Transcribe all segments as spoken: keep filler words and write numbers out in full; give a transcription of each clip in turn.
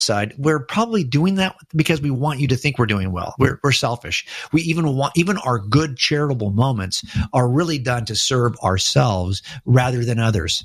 side, we're probably doing that because we want you to think we're doing well. We're, we're selfish. We even want, even our good charitable moments are really done to serve ourselves rather than others.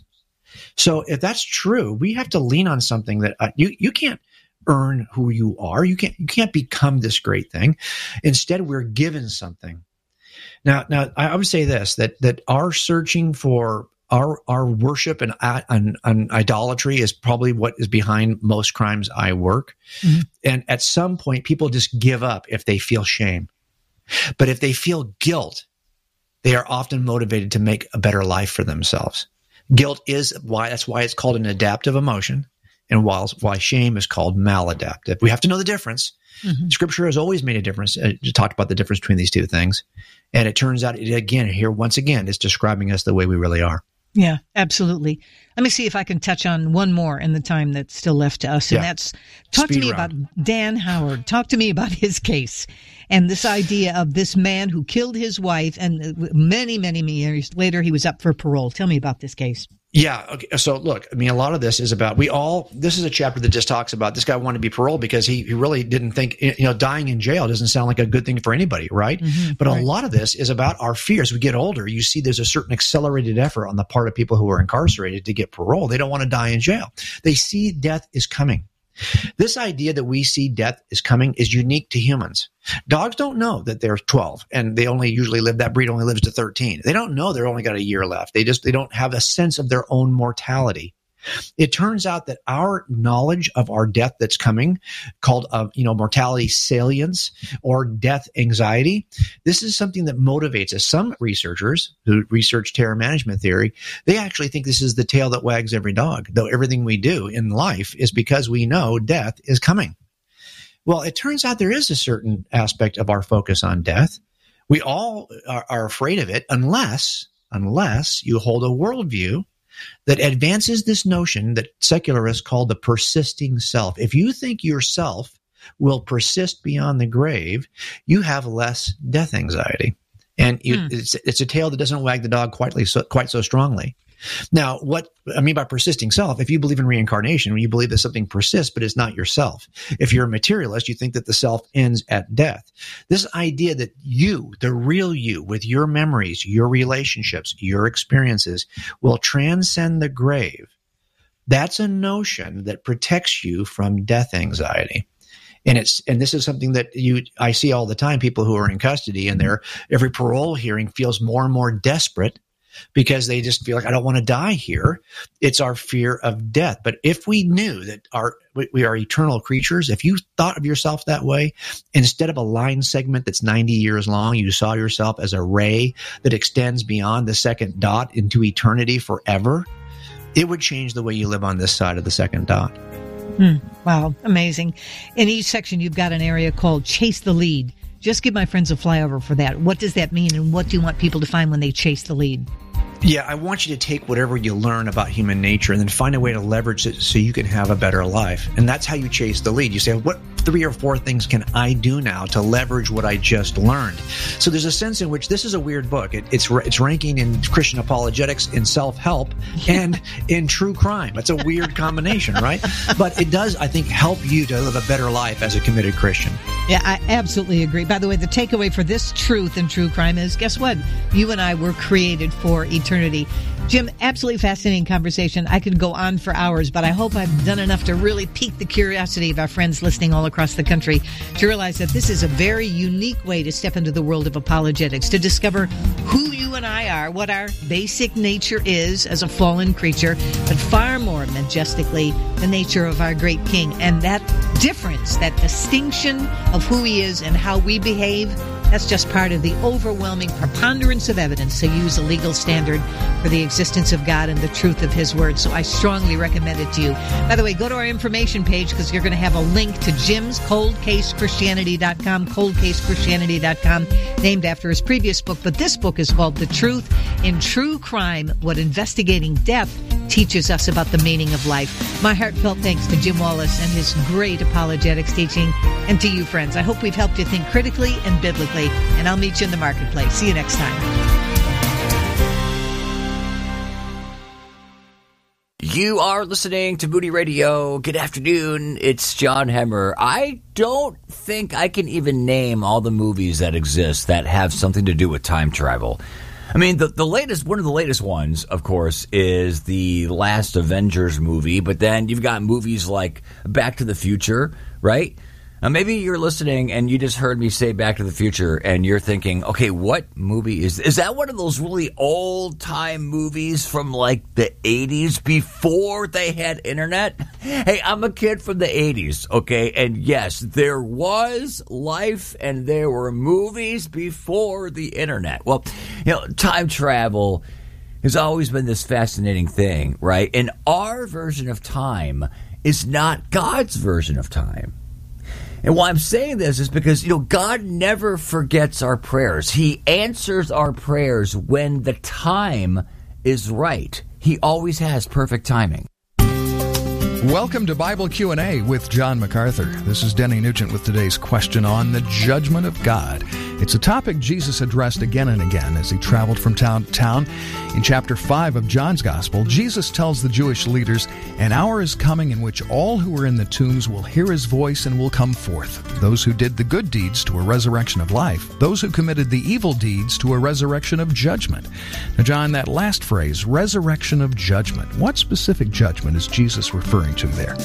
So if that's true, we have to lean on something that uh, you, you can't earn who you are. You can't, you can't become this great thing. Instead, we're given something. Now, now I would say this, that, that our searching for Our our worship and, and, and idolatry is probably what is behind most crimes I work. Mm-hmm. And at some point, people just give up if they feel shame. But if they feel guilt, they are often motivated to make a better life for themselves. Guilt is why that's why it's called an adaptive emotion, and while why shame is called maladaptive. We have to know the difference. Mm-hmm. Scripture has always made a difference. It talked about the difference between these two things, and it turns out it again here once again is describing us the way we really are. Yeah, absolutely. Let me see if I can touch on one more in the time that's still left to us. And yeah. that's, talk Speed to me round. about Dan Howard. Talk to me about his case and this idea of this man who killed his wife, and many, many, many years later, he was up for parole. Tell me about this case. Yeah. Okay. So look, I mean, a lot of this is about, we all, this is a chapter that just talks about this guy wanted to be paroled because he, he really didn't think, you know, dying in jail doesn't sound like a good thing for anybody, right? Mm-hmm, but right. a lot of this is about our fears. As we get older, you see there's a certain accelerated effort on the part of people who are incarcerated to get parole. They don't want to die in jail. They see death is coming. This idea that we see death is coming is unique to humans. Dogs don't know that they're twelve and they only usually live, that breed only lives to thirteen. They don't know they're only got a year left. They just, they don't have a sense of their own mortality. It turns out that our knowledge of our death that's coming, called, uh, you know, mortality salience or death anxiety, this is something that motivates us. Some researchers who research terror management theory, they actually think this is the tail that wags every dog, though everything we do in life is because we know death is coming. Well, it turns out there is a certain aspect of our focus on death. We all are, are afraid of it unless, unless you hold a worldview that advances this notion that secularists call the persisting self. If you think yourself will persist beyond the grave, you have less death anxiety. And you, hmm. it's, it's a tail that doesn't wag the dog quite so, quite so strongly. Now, what I mean by persisting self, if you believe in reincarnation, you believe that something persists, but it's not yourself. If you're a materialist, you think that the self ends at death. This idea that you, the real you, with your memories, your relationships, your experiences, will transcend the grave, that's a notion that protects you from death anxiety. And it's, and this is something that you, I see all the time, people who are in custody and their every parole hearing feels more and more desperate because they just feel like, I don't want to die here. It's our fear of death. But if we knew that our, we are eternal creatures, if you thought of yourself that way, instead of a line segment that's ninety years long, you saw yourself as a ray that extends beyond the second dot into eternity forever, it would change the way you live on this side of the second dot. Hmm. Wow. Amazing. In each section, you've got an area called Chase the Lead. Just give my friends a flyover for that. What does that mean, and what do you want people to find when they chase the lead? Yeah, I want you to take whatever you learn about human nature and then find a way to leverage it so you can have a better life. And that's how you chase the lead. You say, what three or four things can I do now to leverage what I just learned? So there's a sense in which this is a weird book. It, it's it's ranking in Christian apologetics, in self-help, and in true crime. It's a weird combination, right? But it does, I think, help you to live a better life as a committed Christian. Yeah, I absolutely agree. By the way, the takeaway for this truth in true crime is, guess what? You and I were created for eternity. Jim, absolutely fascinating conversation. I could go on for hours, but I hope I've done enough to really pique the curiosity of our friends listening all across the country to realize that this is a very unique way to step into the world of apologetics, to discover who you and I are, what our basic nature is as a fallen creature, but far more majestically, the nature of our great King. And that difference, that distinction of who he is and how we behave, that's just part of the overwhelming preponderance of evidence to use a legal standard for the existence of God and the truth of his word. So I strongly recommend it to you. By the way, go to our information page because you're going to have a link to Jim's cold case christianity dot com, cold case christianity dot com, named after his previous book. But this book is called The Truth in True Crime, What Investigating Death Teaches Us About the Meaning of Life. My heartfelt thanks to Jim Wallis and his great apologetics teaching. And to you, friends, I hope we've helped you think critically and biblically. And I'll meet you in the marketplace. See you next time. You are listening to Moody Radio. Good afternoon. It's John Hemmer. I don't think I can even name all the movies that exist that have something to do with time travel. I mean, the, the latest, one of the latest ones, of course, is the last Avengers movie. But then you've got movies like Back to the Future, right? Now, maybe you're listening and you just heard me say Back to the Future and you're thinking, okay, what movie is is that? One of those really old-time movies from like the eighties before they had internet? Hey, I'm a kid from the eighties, okay? And yes, there was life and there were movies before the internet. Well, you know, time travel has always been this fascinating thing, right? And our version of time is not God's version of time. And why I'm saying this is because, you know, God never forgets our prayers. He answers our prayers when the time is right. He always has perfect timing. Welcome to Bible Q and A with John MacArthur. This is Denny Nugent with today's question on the judgment of God. It's a topic Jesus addressed again and again as he traveled from town to town. In chapter five of John's Gospel, Jesus tells the Jewish leaders, "An hour is coming in which all who are in the tombs will hear his voice and will come forth. Those who did the good deeds to a resurrection of life, those who committed the evil deeds to a resurrection of judgment." Now, John, that last phrase, resurrection of judgment, what specific judgment is Jesus referring to there?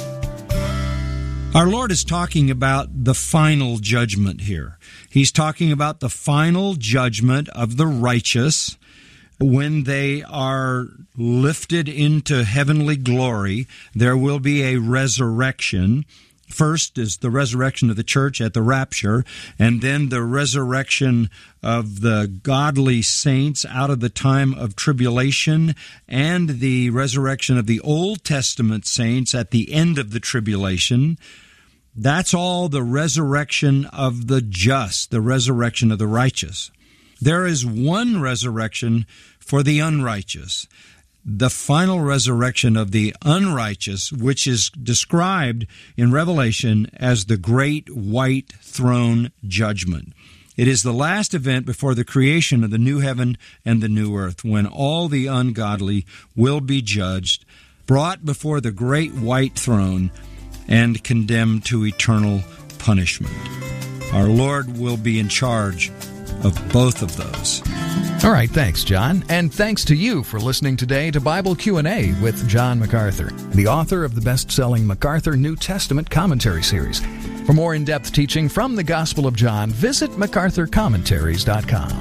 Our Lord is talking about the final judgment here. He's talking about the final judgment of the righteous when they are lifted into heavenly glory. There will be a resurrection. First is the resurrection of the church at the rapture, and then the resurrection of the godly saints out of the time of tribulation, and the resurrection of the Old Testament saints at the end of the tribulation. That's all the resurrection of the just, the resurrection of the righteous. There is one resurrection for the unrighteous, the final resurrection of the unrighteous, which is described in Revelation as the great white throne judgment. It is the last event before the creation of the new heaven and the new earth, when all the ungodly will be judged, brought before the great white throne, and condemned to eternal punishment. Our Lord will be in charge of both of those. All right, thanks, John. And thanks to you for listening today to Bible Q and A with John MacArthur, the author of the best-selling MacArthur New Testament Commentary Series. For more in-depth teaching from the Gospel of John, visit macarthur commentaries dot com.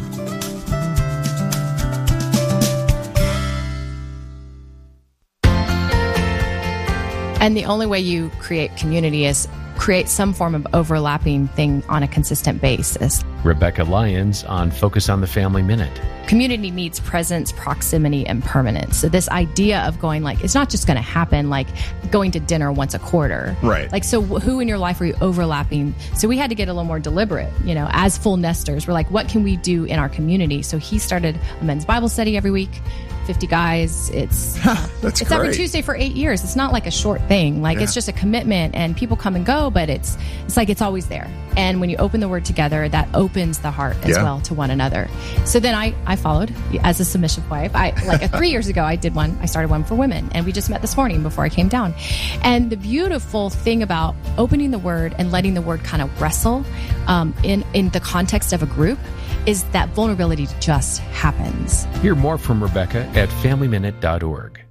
And the only way you create community is create some form of overlapping thing on a consistent basis. Rebecca Lyons on Focus on the Family Minute. Community needs presence, proximity, and permanence. So this idea of going like, it's not just going to happen like going to dinner once a quarter. Right. Like, so who in your life are you overlapping? So we had to get a little more deliberate, you know, as full nesters. We're like, what can we do in our community? So he started a men's Bible study every week. fifty guys. It's That's it's great. every Tuesday for eight years. It's not like a short thing. Like yeah. It's just a commitment, and people come and go, but it's it's like it's always there. And when you open the Word together, that opens the heart as yeah. well to one another. So then I I followed as a submissive wife. I like a, three years ago I did one. I started one for women, and we just met this morning before I came down. And the beautiful thing about opening the Word and letting the Word kind of wrestle um, in in the context of a group is that vulnerability just happens. Hear more from Rebecca at family minute dot org.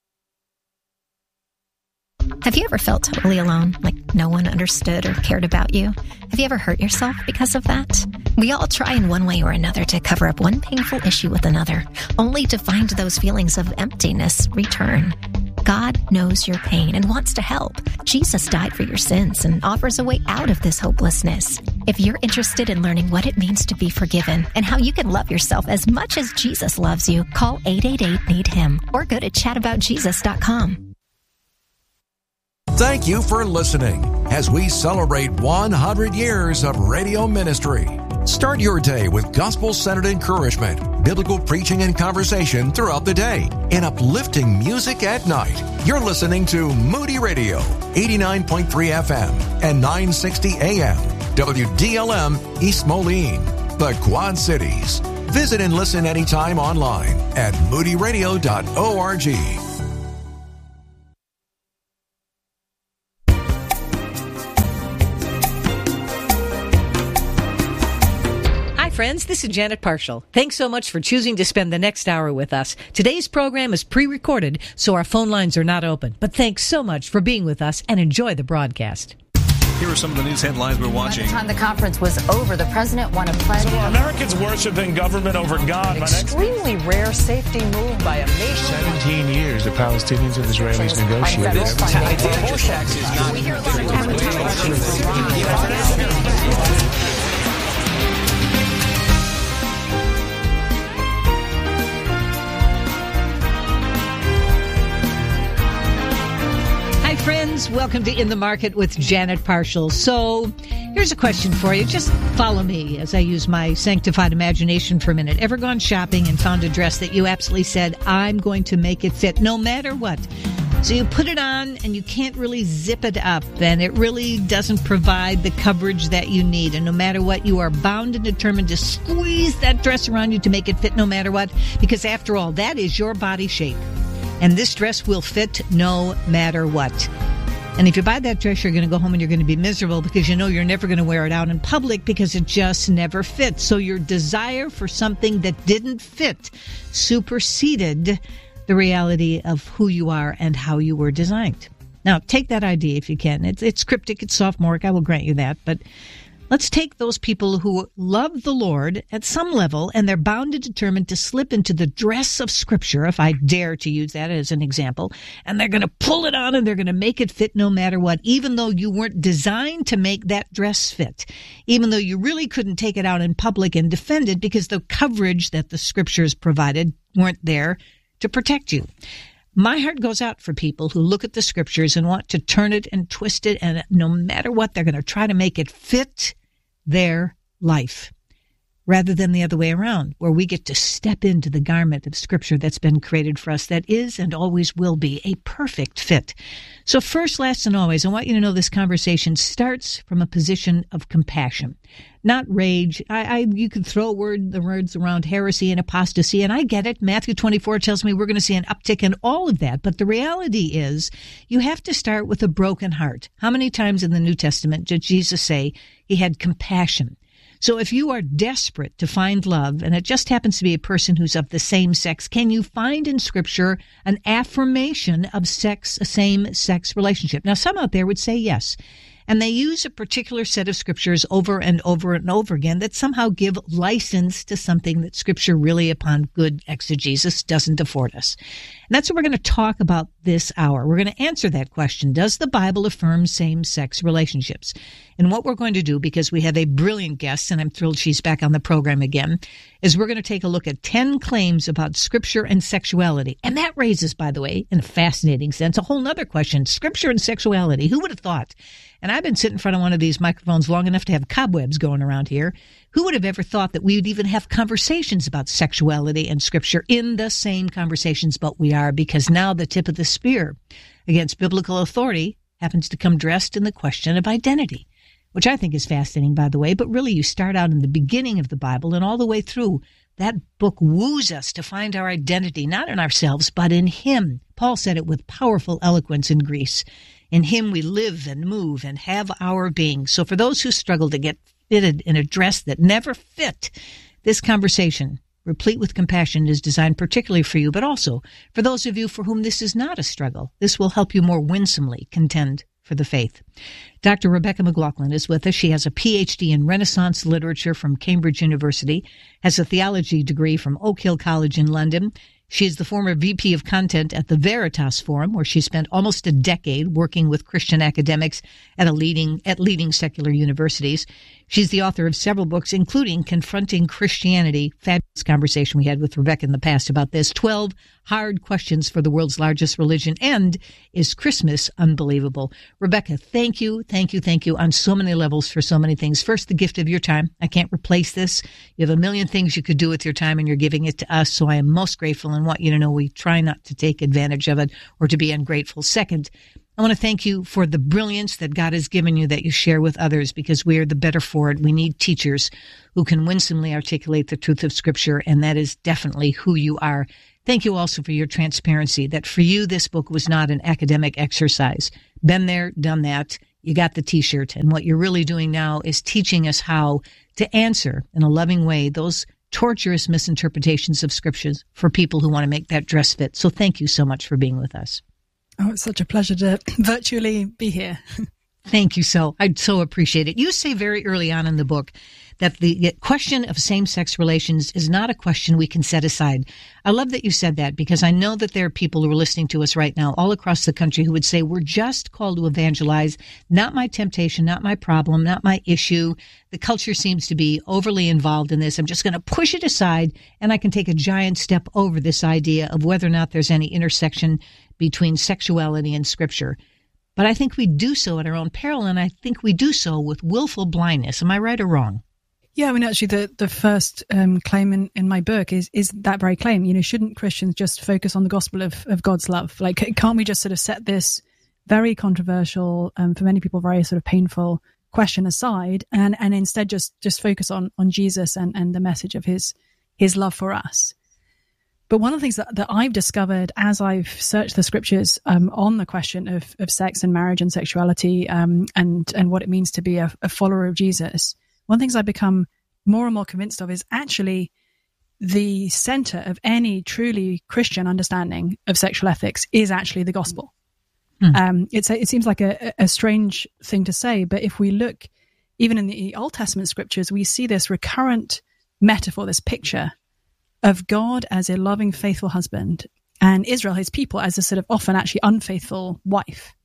Have you ever felt totally alone, like no one understood or cared about you? Have you ever hurt yourself because of that? We all try in one way or another to cover up one painful issue with another, only to find those feelings of emptiness return. God knows your pain and wants to help. Jesus died for your sins and offers a way out of this hopelessness. If you're interested in learning what it means to be forgiven and how you can love yourself as much as Jesus loves you, call eight eight eight, need him or go to chat about jesus dot com. Thank you for listening as we celebrate one hundred years of radio ministry. Start your day with gospel-centered encouragement, biblical preaching and conversation throughout the day, and uplifting music at night. You're listening to Moody Radio, eighty-nine point three F M and nine sixty A M, W D L M East Moline, the Quad Cities. Visit and listen anytime online at moody radio dot org. friends, this is Janet Parshall. Thanks so much for choosing to spend the next hour with us. Today's program is pre-recorded, so our phone lines are not open. But thanks so much for being with us and enjoy the broadcast. Here are some of the news headlines we're watching. By the time the conference was over, the president won a pledge. So Americans worshiping government over God. An extremely rare safety move by a nation. Seventeen years the Palestinians and Israelis negotiated. Friends, welcome to In the Market with Janet Parshall. So here's a question for you. Just follow me as I use my sanctified imagination for a minute. Ever gone shopping and found a dress that you absolutely said, I'm going to make it fit no matter what? So you put it on and you can't really zip it up, and it really doesn't provide the coverage that you need. And no matter what, you are bound and determined to squeeze that dress around you to make it fit no matter what, because after all, that is your body shape. And this dress will fit no matter what. And if you buy that dress, you're going to go home and you're going to be miserable because you know you're never going to wear it out in public because it just never fits. So your desire for something that didn't fit superseded the reality of who you are and how you were designed. Now, take that idea if you can. It's, it's cryptic, it's sophomoric, I will grant you that, but let's take those people who love the Lord at some level, and they're bound and determined to slip into the dress of Scripture, if I dare to use that as an example, and they're going to pull it on and they're going to make it fit no matter what, even though you weren't designed to make that dress fit, even though you really couldn't take it out in public and defend it because the coverage that the Scriptures provided weren't there to protect you. My heart goes out for people who look at the Scriptures and want to turn it and twist it, and no matter what, they're going to try to make it fit their life, rather than the other way around, where we get to step into the garment of Scripture that's been created for us, that is and always will be a perfect fit. So first, last, and always, I want you to know this conversation starts from a position of compassion, not rage. I, I you could throw word the words around heresy and apostasy, and I get it. Matthew twenty-four tells me we're going to see an uptick in all of that, but the reality is you have to start with a broken heart. How many times in the New Testament did Jesus say he had compassion? So if you are desperate to find love, and it just happens to be a person who's of the same sex, can you find in Scripture an affirmation of sex, a same-sex relationship? Now, some out there would say yes. And they use a particular set of Scriptures over and over and over again that somehow give license to something that Scripture really, upon good exegesis, doesn't afford us. And that's what we're going to talk about this hour. We're going to answer that question. Does the Bible affirm same-sex relationships? And what we're going to do, because we have a brilliant guest, and I'm thrilled she's back on the program again, is we're going to take a look at ten claims about Scripture and sexuality. And that raises, by the way, in a fascinating sense, a whole other question. Scripture and sexuality. Who would have thought? And I've been sitting in front of one of these microphones long enough to have cobwebs going around here. Who would have ever thought that we would even have conversations about sexuality and Scripture in the same conversations? But we are, because now the tip of the spear against biblical authority happens to come dressed in the question of identity, which I think is fascinating, by the way. But really, you start out in the beginning of the Bible and all the way through. That book woos us to find our identity, not in ourselves, but in Him. Paul said it with powerful eloquence in Greece. In Him we live and move and have our being. So for those who struggle to get fitted in a dress that never fit, this conversation, replete with compassion, is designed particularly for you, but also for those of you for whom this is not a struggle. This will help you more winsomely contend for the faith. Doctor Rebecca McLaughlin is with us. She has a P H D in Renaissance literature from Cambridge University, has a theology degree from Oak Hill College in London. She is the former V P of Content at the Veritas Forum, where she spent almost a decade working with Christian academics at a leading at leading secular universities. She's the author of several books, including Confronting Christianity. Fabulous conversation we had with Rebecca in the past about this. twelve Hard Questions for the World's Largest Religion, and Is Christmas Unbelievable? Rebecca, thank you, thank you, thank you on so many levels for so many things. First, the gift of your time. I can't replace this. You have a million things you could do with your time, and you're giving it to us, so I am most grateful and want you to know we try not to take advantage of it or to be ungrateful. Second, I want to thank you for the brilliance that God has given you that you share with others, because we are the better for it. We need teachers who can winsomely articulate the truth of Scripture, and that is definitely who you are. Thank you also for your transparency, that for you this book was not an academic exercise. Been there, done that. you got the t-shirt. And what you're really doing now is teaching us how to answer in a loving way those torturous misinterpretations of scriptures for people who want to make that dress fit. So thank you so much for being with us. Oh, it's such a pleasure to virtually be here. Thank you so. I so appreciate it. You say very early on in the book that the question of same-sex relations is not a question we can set aside. I love that you said that, because I know that there are people who are listening to us right now all across the country who would say, we're just called to evangelize, not my temptation, not my problem, not my issue. The culture seems to be overly involved in this. I'm just going to push it aside, and I can take a giant step over this idea of whether or not there's any intersection between sexuality and Scripture. But I think we do so at our own peril, and I think we do so with willful blindness. Am I right or wrong? Yeah, I mean, actually, the, the first um, claim in, in my book is is that very claim. You know, shouldn't Christians just focus on the gospel of, of God's love? Like, can't we just sort of set this very controversial, um, for many people, very sort of painful question aside, and, and instead just just focus on on Jesus and, and the message of his his love for us? But one of the things that, that I've discovered as I've searched the scriptures um, on the question of, of sex and marriage and sexuality um, and and what it means to be a, a follower of Jesus, one of the things I've become more and more convinced of is actually the center of any truly Christian understanding of sexual ethics is actually the gospel. Hmm. Um, it's a, it seems like a, a strange thing to say, but if we look even in the Old Testament scriptures, we see this recurrent metaphor, this picture of God as a loving, faithful husband and Israel, his people, as a sort of often actually unfaithful wife.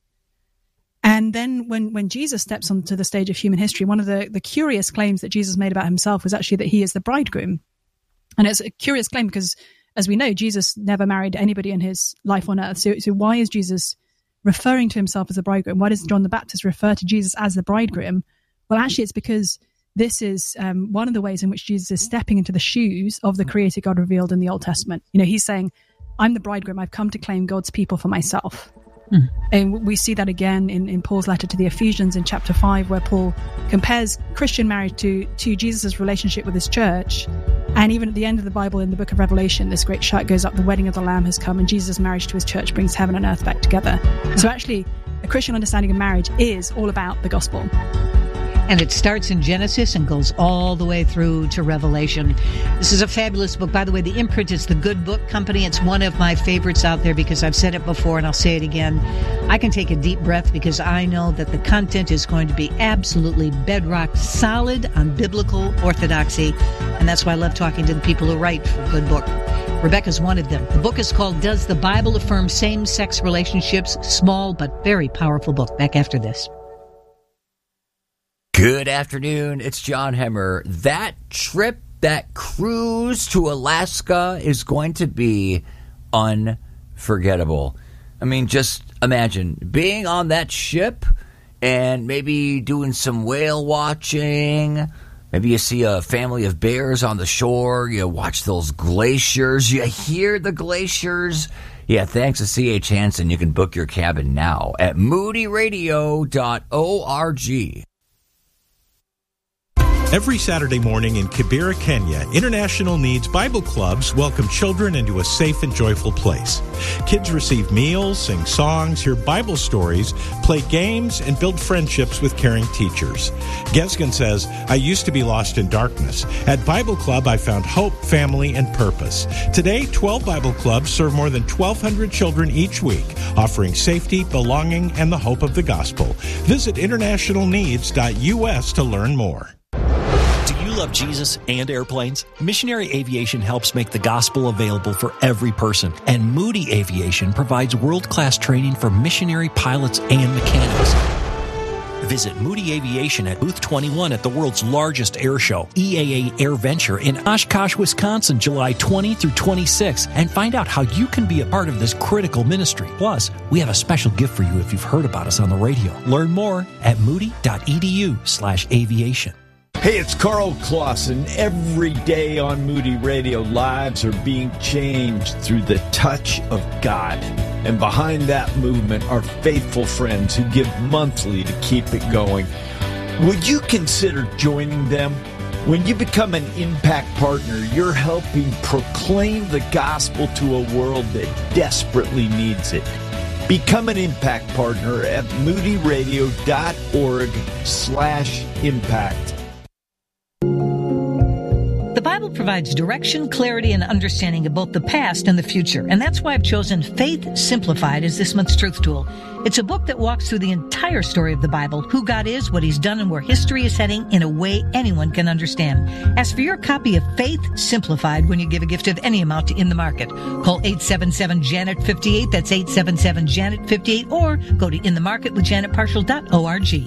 And then when, when Jesus steps onto the stage of human history, one of the, the curious claims that Jesus made about himself was actually that he is the bridegroom. And it's a curious claim because, as we know, Jesus never married anybody in his life on earth. So, so why is Jesus referring to himself as a bridegroom? Why does John the Baptist refer to Jesus as the bridegroom? Well, actually, it's because this is um, one of the ways in which Jesus is stepping into the shoes of the creator God revealed in the Old Testament. You know, he's saying, I'm the bridegroom. I've come to claim God's people for myself. Hmm. And we see that again in, in Paul's letter to the Ephesians in chapter five, where Paul compares Christian marriage to, to Jesus' relationship with his church. And even at the end of the Bible, in the book of Revelation, this great shout goes up, the wedding of the Lamb has come, and Jesus' marriage to his church brings heaven and earth back together. So actually, a Christian understanding of marriage is all about the gospel. And it starts in Genesis and goes all the way through to Revelation. This is a fabulous book. By the way, the imprint is the Good Book Company. It's one of my favorites out there because I've said it before and I'll say it again. I can take a deep breath because I know that the content is going to be absolutely bedrock solid on biblical orthodoxy. And that's why I love talking to the people who write for Good Book. Rebecca's one of them. The book is called Does the Bible Affirm Same-Sex Relationships? Small but very powerful book. Back after this. Good afternoon, it's John Hemmer. That trip, that cruise to Alaska is going to be unforgettable. I mean, just imagine being on that ship and maybe doing some whale watching. Maybe you see a family of bears on the shore. You watch those glaciers. You hear the glaciers. Yeah, thanks to C H Hansen, you can book your cabin now at moody radio dot org. Every Saturday morning in Kibera, Kenya, International Needs Bible Clubs welcome children into a safe and joyful place. Kids receive meals, sing songs, hear Bible stories, play games, and build friendships with caring teachers. Gesgen says, I used to be lost in darkness. At Bible Club, I found hope, family, and purpose. Today, twelve Bible Clubs serve more than twelve hundred children each week, offering safety, belonging, and the hope of the gospel. Visit international needs dot U S to learn more. Love Jesus and airplanes? Missionary Aviation helps make the gospel available for every person, and Moody Aviation provides world-class training for missionary pilots and mechanics. Visit Moody Aviation at Booth twenty-one at the world's largest air show, E A A Air Venture in Oshkosh, Wisconsin, July twentieth through twenty-sixth, and find out how you can be a part of this critical ministry. Plus, we have a special gift for you if you've heard about us on the radio. Learn more at moody dot e d u slash aviation. Hey, it's Carl Clausen. Every day on Moody Radio, lives are being changed through the touch of God. And behind that movement are faithful friends who give monthly to keep it going. Would you consider joining them? When you become an impact partner, you're helping proclaim the gospel to a world that desperately needs it. Become an impact partner at moodyradio.org slash impact. The Bible provides direction, clarity, and understanding of both the past and the future. And that's why I've chosen Faith Simplified as this month's truth tool. It's a book that walks through the entire story of the Bible, who God is, what he's done, and where history is heading in a way anyone can understand. Ask for your copy of Faith Simplified when you give a gift of any amount to In the Market. Call eight seven seven, Janet fifty-eight. That's eight seven seven, Janet fifty-eight. Or go to in the market with janet parshall dot org.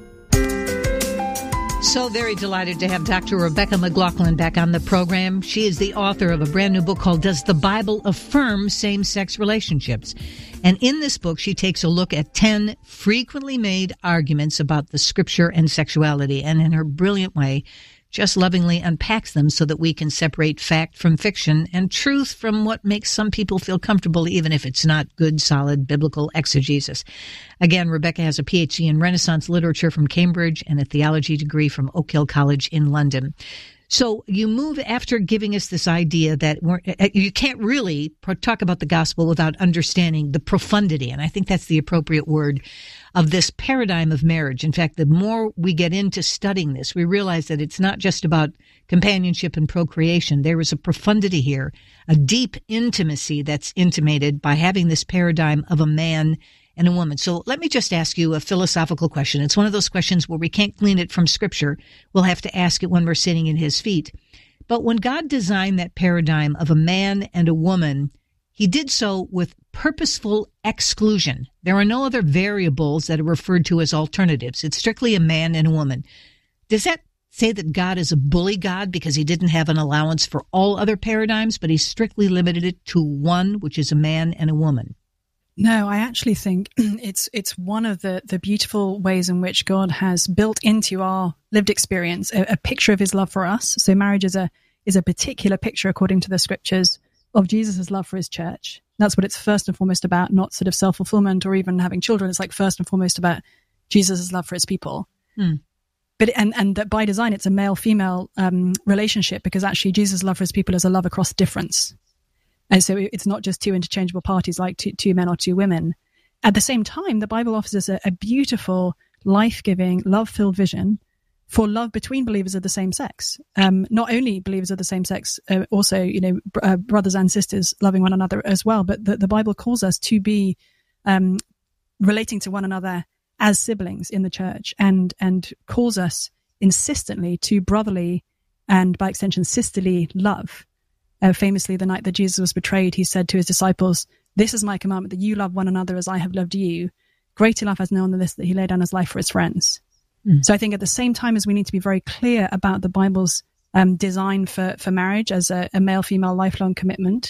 So very delighted to have Doctor Rebecca McLaughlin back on the program. She is the author of a brand new book called Does the Bible Affirm Same-Sex Relationships? And in this book, she takes a look at ten frequently made arguments about the scripture and sexuality, and in her brilliant way, just lovingly unpacks them so that we can separate fact from fiction and truth from what makes some people feel comfortable, even if it's not good, solid biblical exegesis. Again, Rebecca has a P H D in Renaissance literature from Cambridge and a theology degree from Oak Hill College in London. So you move after giving us this idea that we're, you can't really talk about the gospel without understanding the profundity, and I think that's the appropriate word, of this paradigm of marriage. In fact, the more we get into studying this, we realize that it's not just about companionship and procreation. There is a profundity here, a deep intimacy that's intimated by having this paradigm of a man and a woman. So let me just ask you a philosophical question. It's one of those questions where we can't glean it from Scripture. We'll have to ask it when we're sitting in his feet. But when God designed that paradigm of a man and a woman, he did so with purposeful exclusion. There are no other variables that are referred to as alternatives. It's strictly a man and a woman. Does that say that God is a bully God because he didn't have an allowance for all other paradigms, but he strictly limited it to one, which is a man and a woman? No, I actually think it's it's one of the, the beautiful ways in which God has built into our lived experience a, a picture of his love for us. So marriage is a is a particular picture, according to the scriptures, of Jesus' love for his church. That's what it's first and foremost about, not sort of self-fulfillment or even having children. It's like first and foremost about Jesus' love for his people. Hmm. But and and that by design, it's a male-female um, relationship, because actually Jesus' love for his people is a love across difference. And so it's not just two interchangeable parties like two, two men or two women. At the same time, the Bible offers us a, a beautiful, life-giving, love-filled vision for love between believers of the same sex. Um, not only believers of the same sex, uh, also, you know, br- uh, brothers and sisters loving one another as well. But the, the Bible calls us to be um, relating to one another as siblings in the church, and and calls us insistently to brotherly and, by extension, sisterly love. Uh, famously, the night that Jesus was betrayed, he said to his disciples, "This is my commandment, that you love one another as I have loved you. Greater love has no one than this, that he laid down his life for his friends." Mm. So I think at the same time as we need to be very clear about the Bible's um, design for, for marriage as a, a male-female lifelong commitment,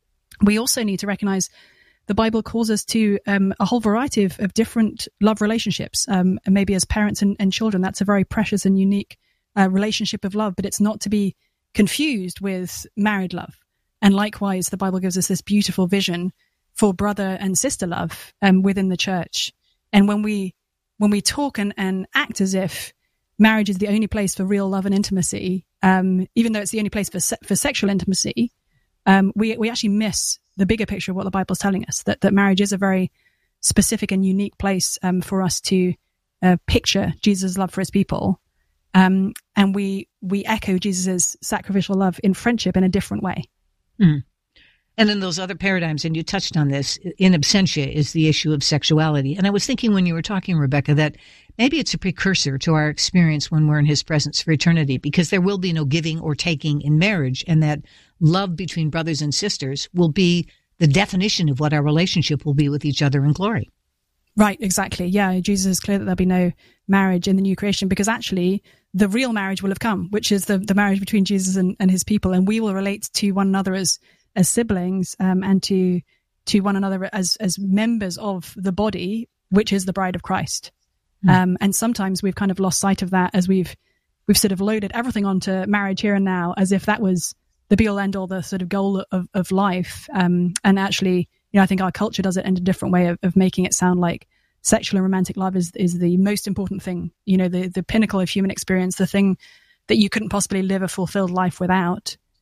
we also need to recognize the Bible calls us to um, a whole variety of, of different love relationships. Um, and maybe as parents and, and children, that's a very precious and unique uh, relationship of love, but it's not to be confused with married love. And likewise, the Bible gives us this beautiful vision for brother and sister love um, within the church. And when we when we talk and, and act as if marriage is the only place for real love and intimacy, um, even though it's the only place for se- for sexual intimacy, um, we we actually miss the bigger picture of what the Bible's telling us, that, that marriage is a very specific and unique place um, for us to uh, picture Jesus' love for his people. Um, and we we echo Jesus' sacrificial love in friendship in a different way. Mm. And then those other paradigms, and you touched on this, in absentia is the issue of sexuality. And I was thinking when you were talking, Rebecca, that maybe it's a precursor to our experience when we're in his presence for eternity, because there will be no giving or taking in marriage, and that love between brothers and sisters will be the definition of what our relationship will be with each other in glory. Right, exactly. Yeah, Jesus is clear that there'll be no marriage in the new creation, because actually the real marriage will have come, which is the, the marriage between Jesus and, and his people. And we will relate to one another as as siblings um, and to to one another as as members of the body, which is the bride of Christ. Mm. Um, and sometimes we've kind of lost sight of that as we've we've sort of loaded everything onto marriage here and now, as if that was the be all end all, the sort of goal of, of life. Um, and actually, you know, I think our culture does it in a different way of, of making it sound like sexual and romantic love is is the most important thing, you know, the, the pinnacle of human experience, the thing that you couldn't possibly live a fulfilled life without.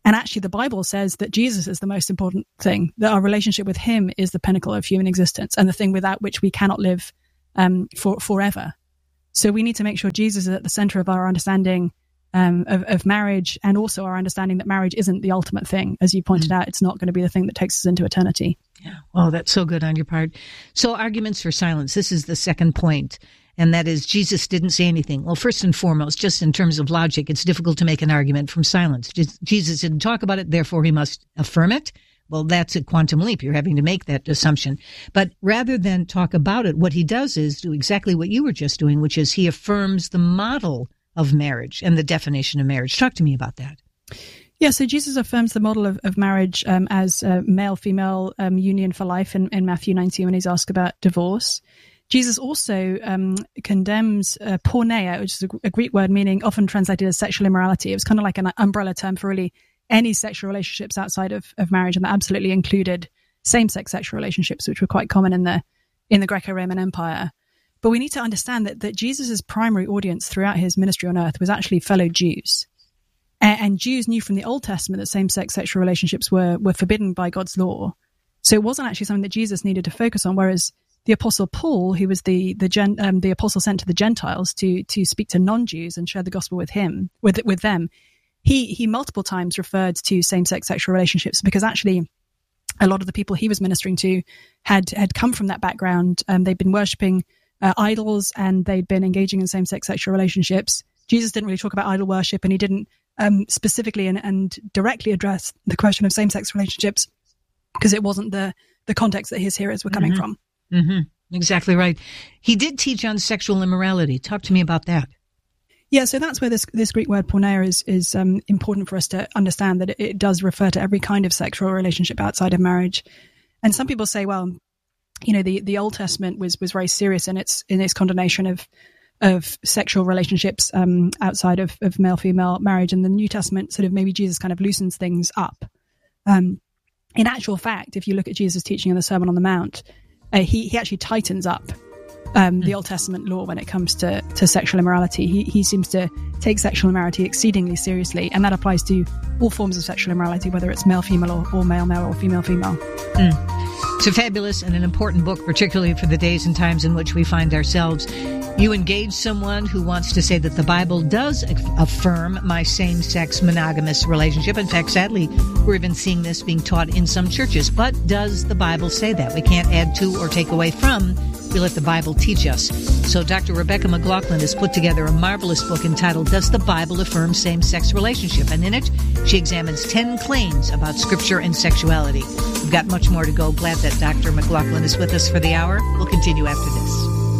And actually, the Bible says that Jesus is the most important thing, that our relationship with him is the pinnacle of human existence and the thing without which we cannot live um, for forever. So we need to make sure Jesus is at the center of our understanding um, of, of marriage, and also our understanding that marriage isn't the ultimate thing. As you pointed mm-hmm. out, it's not going to be the thing that takes us into eternity. Yeah. Oh, that's so good on your part. So arguments for silence. This is the second point. And that is, Jesus didn't say anything. Well, first and foremost, just in terms of logic, it's difficult to make an argument from silence. Jesus didn't talk about it, therefore he must affirm it. Well, that's a quantum leap. You're having to make that assumption. But rather than talk about it, what he does is do exactly what you were just doing, which is he affirms the model of marriage and the definition of marriage. Talk to me about that. Yeah, so Jesus affirms the model of, of marriage um, as a male-female um, union for life in, in Matthew nineteen when he's asked about divorce. Jesus also um, condemns uh, porneia, which is a, a Greek word meaning often translated as sexual immorality. It was kind of like an umbrella term for really any sexual relationships outside of, of marriage, and that absolutely included same-sex sexual relationships, which were quite common in the in the Greco-Roman Empire. But we need to understand that that Jesus' primary audience throughout his ministry on earth was actually fellow Jews. And, and Jews knew from the Old Testament that same-sex sexual relationships were were forbidden by God's law. So it wasn't actually something that Jesus needed to focus on, whereas the Apostle Paul, who was the the gen, um, the apostle sent to the Gentiles to to speak to non-Jews and share the gospel with him with with them, he he multiple times referred to same-sex sexual relationships because actually a lot of the people he was ministering to had had come from that background. Um, they'd been worshiping uh, idols and they'd been engaging in same-sex sexual relationships. Jesus didn't really talk about idol worship, and he didn't um, specifically and, and directly address the question of same-sex relationships because it wasn't the the context that his hearers were coming mm-hmm. from. Mm-hmm. Exactly right. He did teach on sexual immorality. Talk to me about that. Yeah, so that's where this this Greek word porneia is is um, important for us to understand, that it, it does refer to every kind of sexual relationship outside of marriage. And some people say, well, you know, the, the Old Testament was was very serious in its in its condemnation of of sexual relationships um, outside of, of male female marriage, and the New Testament sort of maybe Jesus kind of loosens things up. Um, in actual fact, if you look at Jesus' teaching in the Sermon on the Mount, Uh, he, he actually tightens up um, the Old Testament law when it comes to, to sexual immorality. He, he seems to take sexual immorality exceedingly seriously, and that applies to all forms of sexual immorality, whether it's male-female or, or male-male or female-female. Mm. It's a fabulous and an important book, particularly for the days and times in which we find ourselves. You engage someone who wants to say that the Bible does affirm my same-sex monogamous relationship. In fact, sadly, we're even seeing this being taught in some churches. But does the Bible say that? We can't add to or take away from. We let the Bible teach us. So Doctor Rebecca McLaughlin has put together a marvelous book entitled, Does the Bible Affirm Same-Sex Relationship? And in it, she examines ten claims about Scripture and sexuality. We've got much more to go. Glad that Doctor McLaughlin is with us for the hour. We'll continue after this.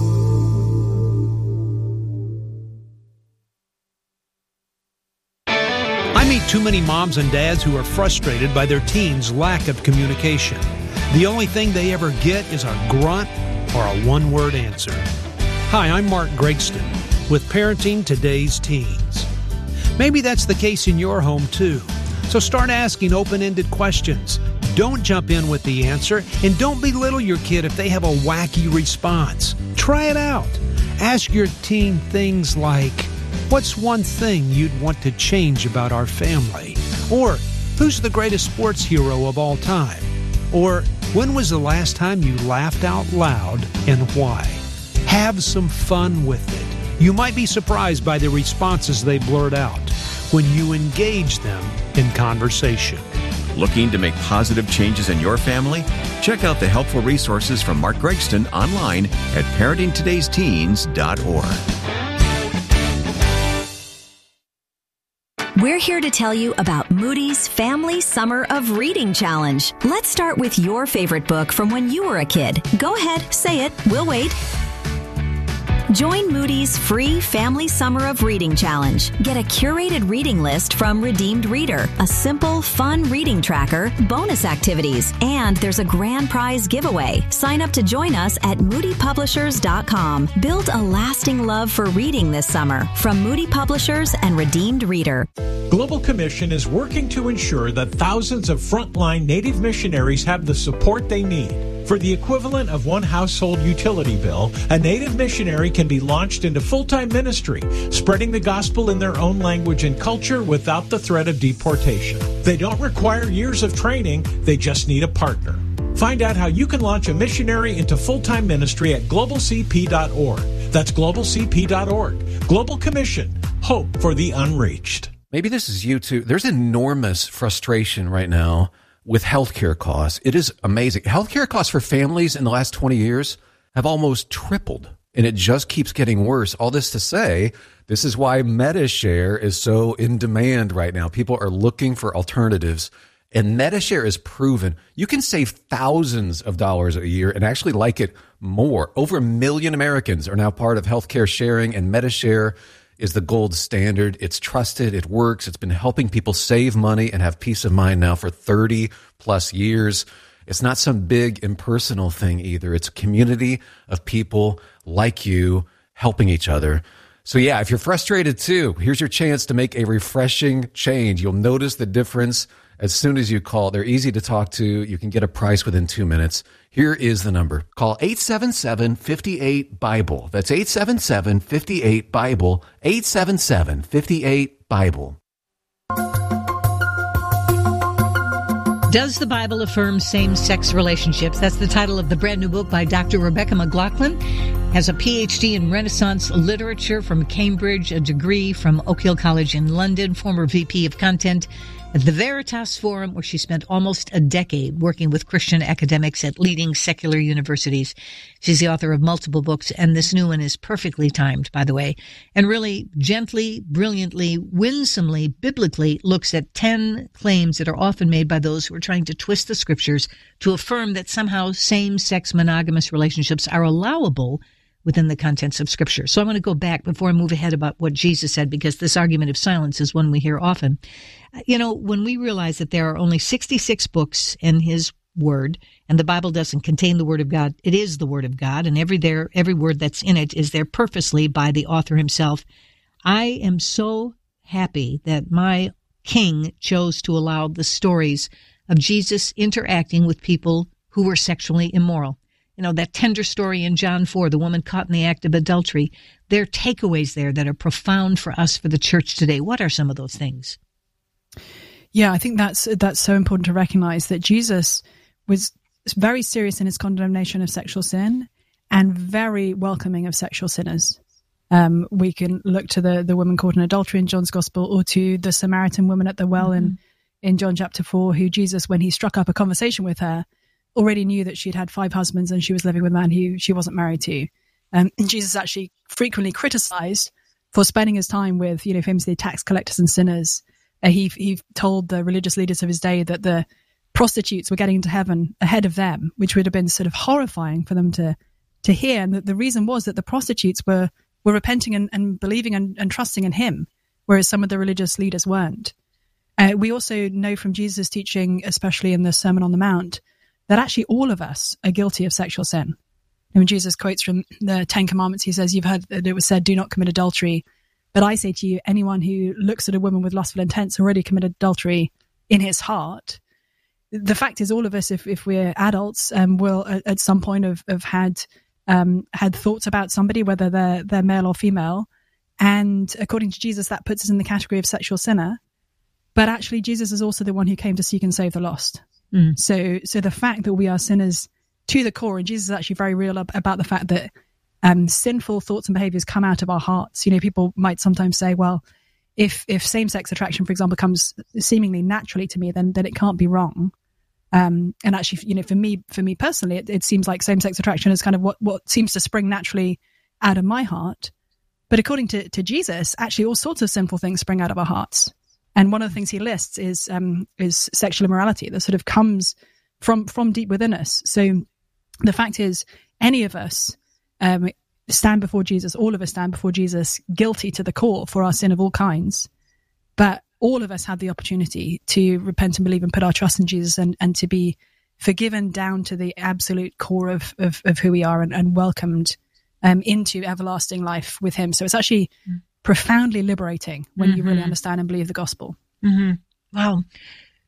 I meet too many moms and dads who are frustrated by their teens' lack of communication. The only thing they ever get is a grunt or a one-word answer. Hi, I'm Mark Gregston with Parenting Today's Teens. Maybe that's the case in your home too. So start asking open-ended questions. Don't jump in with the answer, and don't belittle your kid if they have a wacky response. Try it out. Ask your teen things like, what's one thing you'd want to change about our family? Or, who's the greatest sports hero of all time? Or, when was the last time you laughed out loud and why? Have some fun with it. You might be surprised by the responses they blurt out when you engage them in conversation. Looking to make positive changes in your family? Check out the helpful resources from Mark Gregston online at parenting todays teens dot org. We're here to tell you about Moody's Family Summer of Reading Challenge. Let's start with your favorite book from when you were a kid. Go ahead, say it. We'll wait. Join Moody's free Family Summer of Reading Challenge. Get a curated reading list from Redeemed Reader, a simple, fun reading tracker, bonus activities, and there's a grand prize giveaway. Sign up to join us at moody publishers dot com. Build a lasting love for reading this summer from Moody Publishers and Redeemed Reader. Global Commission is working to ensure that thousands of frontline Native missionaries have the support they need. For the equivalent of one household utility bill, a native missionary can be launched into full-time ministry, spreading the gospel in their own language and culture without the threat of deportation. They don't require years of training, they just need a partner. Find out how you can launch a missionary into full-time ministry at global c p dot org. That's global c p dot org. Global Commission. Hope for the unreached. Maybe this is you too. There's enormous frustration right now with healthcare costs. It is amazing. Healthcare costs for families in the last twenty years have almost tripled, and it just keeps getting worse. All this to say, this is why MediShare is so in demand right now. People are looking for alternatives. And MediShare is proven you can save thousands of dollars a year and actually like it more. Over a million Americans are now part of healthcare sharing, and MediShare is the gold standard. It's trusted. It works. It's been helping people save money and have peace of mind now for thirty plus years. It's not some big impersonal thing either. It's a community of people like you helping each other. So yeah, if you're frustrated too, here's your chance to make a refreshing change. You'll notice the difference as soon as you call. They're easy to talk to. You can get a price within two minutes. Here is the number. Call eight seven seven, five eight, BIBLE. That's eight seven seven, five eight, BIBLE. eight seven seven, five eight, BIBLE. Does the Bible affirm same-sex relationships? That's the title of the brand new book by Doctor Rebecca McLaughlin. Has a P H D in Renaissance literature from Cambridge, a degree from Oak Hill College in London, former V P of Content at the Veritas Forum, where she spent almost a decade working with Christian academics at leading secular universities. She's the author of multiple books, and this new one is perfectly timed, by the way, and really gently, brilliantly, winsomely, biblically looks at ten claims that are often made by those who are trying to twist the scriptures to affirm that somehow same-sex monogamous relationships are allowable within the contents of Scripture. So I want to go back before I move ahead about what Jesus said, because this argument of silence is one we hear often. You know, when we realize that there are only sixty-six books in His Word, and the Bible doesn't contain the Word of God, it is the Word of God, and every there, every word that's in it is there purposely by the author himself. I am so happy that my King chose to allow the stories of Jesus interacting with people who were sexually immoral. You know, that tender story in John four, the woman caught in the act of adultery. There are takeaways there that are profound for us, for the church today. What are some of those things? Yeah, I think that's that's so important to recognize that Jesus was very serious in his condemnation of sexual sin and very welcoming of sexual sinners. Um, we can look to the, the woman caught in adultery in John's Gospel, or to the Samaritan woman at the well mm-hmm. in, in John chapter four, who Jesus, when he struck up a conversation with her, already knew that she'd had five husbands and she was living with a man who she wasn't married to. Um, and Jesus actually frequently criticized for spending his time with, you know, famously tax collectors and sinners. Uh, he he told the religious leaders of his day that the prostitutes were getting into heaven ahead of them, which would have been sort of horrifying for them to to hear. And the, the reason was that the prostitutes were were repenting and, and believing and, and trusting in him, whereas some of the religious leaders weren't. Uh, we also know from Jesus' teaching, especially in the Sermon on the Mount, that actually all of us are guilty of sexual sin. And when Jesus quotes from the Ten Commandments, he says, you've heard that it was said, do not commit adultery. But I say to you, anyone who looks at a woman with lustful intents already committed adultery in his heart. The fact is, all of us, if, if we're adults, um, will at, at some point have, have had um, had thoughts about somebody, whether they're, they're male or female. And according to Jesus, that puts us in the category of sexual sinner. But actually, Jesus is also the one who came to seek and save the lost. Mm. So, so the fact that we are sinners to the core, and Jesus is actually very real ab- about the fact that um, sinful thoughts and behaviors come out of our hearts. You know, people might sometimes say, well, if if same-sex attraction, for example, comes seemingly naturally to me, then then it can't be wrong. Um, and actually, you know, for me, for me personally, it, it seems like same-sex attraction is kind of what what seems to spring naturally out of my heart. But according to to Jesus, actually, all sorts of sinful things spring out of our hearts. And one of the things he lists is um, is sexual immorality that sort of comes from from deep within us. So the fact is, any of us um, stand before Jesus, all of us stand before Jesus, guilty to the core for our sin of all kinds. But all of us have the opportunity to repent and believe and put our trust in Jesus, and, and to be forgiven down to the absolute core of of, of who we are, and, and welcomed um, into everlasting life with him. So it's actually profoundly liberating when mm-hmm. you really understand and believe the gospel. Mm-hmm. Wow.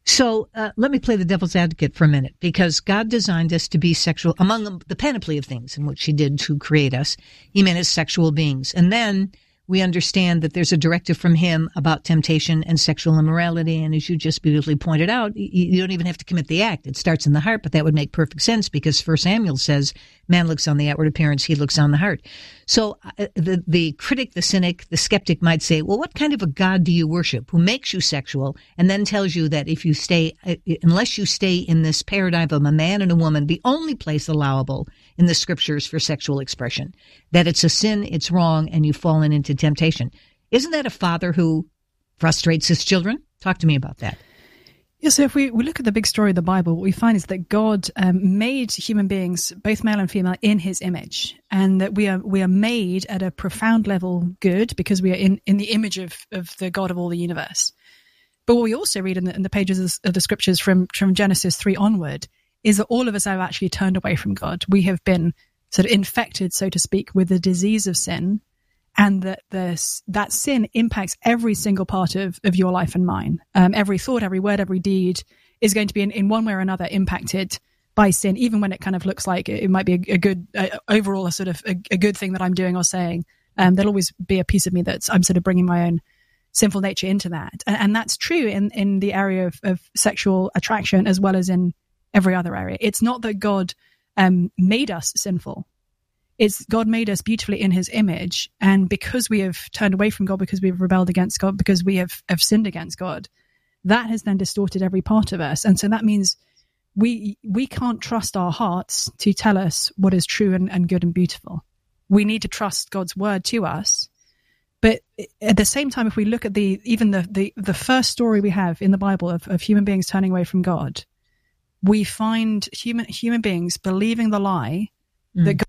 So uh, let me play the devil's advocate for a minute, because God designed us to be sexual. Among the panoply of things in which he did to create us, he meant as sexual beings. And then we understand that there's a directive from him about temptation and sexual immorality. And as you just beautifully pointed out, you don't even have to commit the act. It starts in the heart, but that would make perfect sense, because First Samuel says, man looks on the outward appearance, he looks on the heart. So uh, the, the critic, the cynic, the skeptic might say, well, what kind of a God do you worship who makes you sexual and then tells you that if you stay, uh, unless you stay in this paradigm of a man and a woman, the only place allowable in the scriptures for sexual expression, that it's a sin, it's wrong, and you've fallen into temptation. Isn't that a father who frustrates his children? Talk to me about that. Yeah, so if we, we look at the big story of the Bible, what we find is that God um, made human beings, both male and female, in his image, and that we are we are made at a profound level good because we are in, in the image of, of the God of all the universe. But what we also read in the, in the pages of the, of the scriptures from, from Genesis three onward is that all of us have actually turned away from God. We have been sort of infected, so to speak, with the disease of sin, and that this, that sin impacts every single part of, of your life and mine. Um, every thought, every word, every deed is going to be in, in one way or another impacted by sin, even when it kind of looks like it, it might be a, a good, uh, overall, a sort of a, a good thing that I'm doing or saying. Um, there'll always be a piece of me that's, I'm sort of bringing my own sinful nature into that. And, and that's true in, in the area of, of sexual attraction as well as in every other area. It's not that God um, made us sinful. It's God made us beautifully in his image. And because we have turned away from God, because we have rebelled against God, because we have, have sinned against God, that has then distorted every part of us. And so that means we we can't trust our hearts to tell us what is true and, and good and beautiful. We need to trust God's word to us. But at the same time, if we look at the even the the, the first story we have in the Bible of, of human beings turning away from God, we find human human beings believing the lie mm. that God